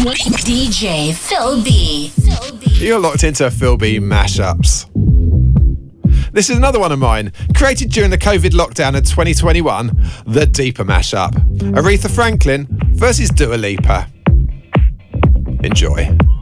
DJ Phil B. You're locked into Phil B mashups. This is another one of mine, created during the COVID lockdown of 2021, the Deeper mashup. Aretha Franklin versus Dua Lipa. Enjoy.